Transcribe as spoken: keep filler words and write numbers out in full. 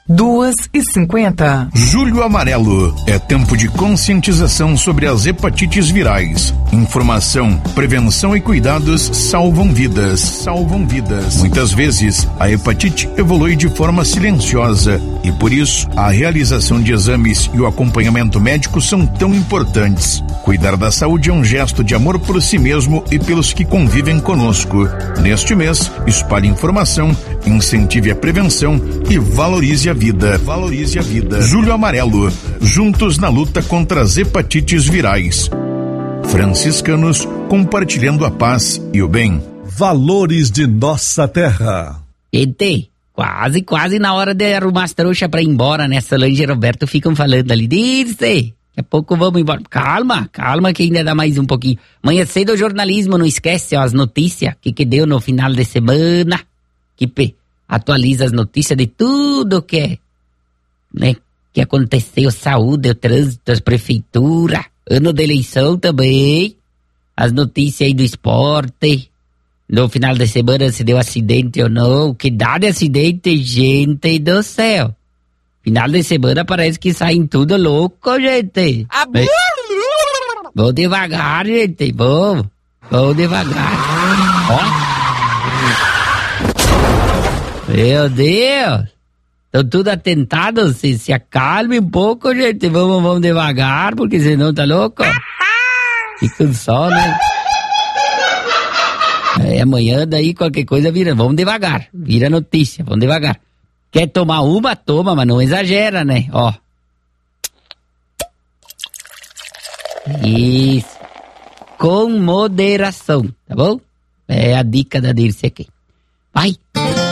duas e cinquenta. Julho Amarelo é tempo de conscientização sobre as hepatites virais. Informação, prevenção e cuidados salvam vidas. Salvam vidas. Muitas vezes, a hepatite evolui de forma silenciosa e, por isso, a realização de exames e o acompanhamento médico são tão importantes. Cuidar da saúde é um gesto de amor por si mesmo e pelos que convivem conosco. Neste mês, espalhe informação, incentive a prevenção e valorize a vida. Valorize a vida. Julho Amarelo. Juntos na luta contra as hepatites virais. Franciscanos compartilhando a paz e o bem. Valores de nossa terra. Gente, quase, quase na hora de arrumar as trouxas pra ir embora, né? Solange e Roberto ficam falando ali. Dirce, daqui a pouco vamos embora. Calma, calma que ainda dá mais um pouquinho. Amanhã cedo o jornalismo, não esquece, ó, as notícias que que deu no final de semana. Que pe... atualiza as notícias de tudo que é, né, que aconteceu, saúde, o trânsito, as prefeituras, ano de eleição também, as notícias aí do esporte, no final de semana se deu acidente ou não, que dá de acidente, gente do céu. Final de semana parece que saem tudo louco, gente. Mas... vou devagar, gente, vou, vou devagar. Ó. Meu Deus! Estão tudo atentados, se, se acalme um pouco, gente. Vamos, vamos devagar, porque senão tá louco. Fica só, né? É, amanhã daí qualquer coisa vira. Vamos devagar. Vira notícia, vamos devagar. Quer tomar uma? Toma, mas não exagera, né? Ó. Isso. Com moderação, tá bom? É a dica da Dirce aqui. Vai!